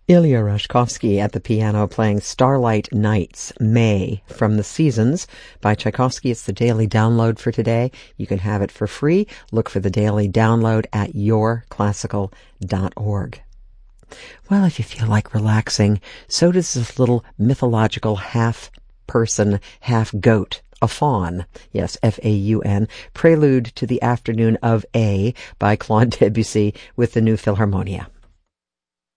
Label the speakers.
Speaker 1: Ilya Rashkovsky at the piano playing Starlight Nights, May, from The Seasons by Tchaikovsky. It's the daily download for today. You can have it for free. Look for the daily download at yourclassical.org. Well, if you feel like relaxing, so does this little mythological half-person, half-goat, a faun. Yes, F-A-U-N, prelude to the Afternoon of A by Claude Debussy with the New Philharmonia.